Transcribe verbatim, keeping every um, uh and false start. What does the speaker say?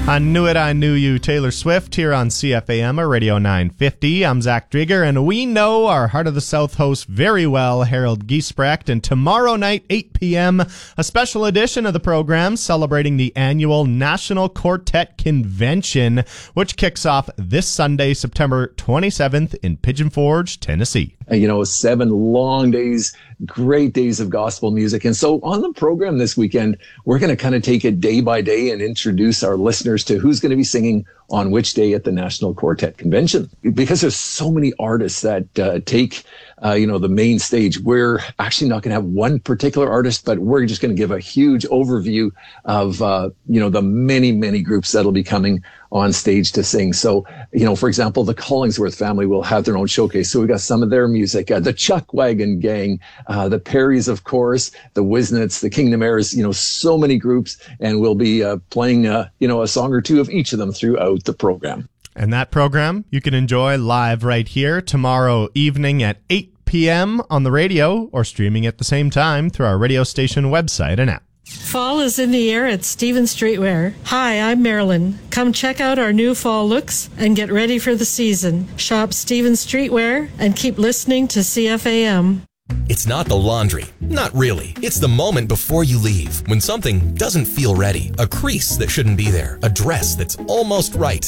I Knew It, I Knew You, Taylor Swift here on C F A M or Radio nine fifty. I'm Zach Drieger, and we know our Heart of the South host very well, Harold Giesbrecht. And tomorrow night, eight p.m., a special edition of the program celebrating the annual National Quartet Convention, which kicks off this Sunday, September twenty-seventh in Pigeon Forge, Tennessee. You know, seven long days, great days of gospel music. And so on the program this weekend, we're going to kind of take it day by day and introduce our listeners to who's going to be singing on which day at the National Quartet Convention. Because there's so many artists that uh, take, uh, you know, the main stage. We're actually not going to have one particular artist, but we're just going to give a huge overview of, uh, you know, the many, many groups that'll be coming on stage to sing. So, you know, for example, the Collingsworth family will have their own showcase. So we got some of their music, uh, the Chuck Wagon Gang, uh, the Perrys, of course, the Wisnets, the Kingdom Heirs, you know, so many groups. And we'll be uh, playing, uh, you know, a song or two of each of them throughout the program. And that program you can enjoy live right here tomorrow evening at eight p.m. on the radio or streaming at the same time through our radio station website and app. Fall is in the air at Stevens Streetwear. Hi, I'm Marilyn. Come check out our new fall looks and get ready for the season. Shop Stevens Streetwear and keep listening to C F A M. It's not the laundry. Not really. It's the moment before you leave when something doesn't feel ready. A crease that shouldn't be there. A dress that's almost right.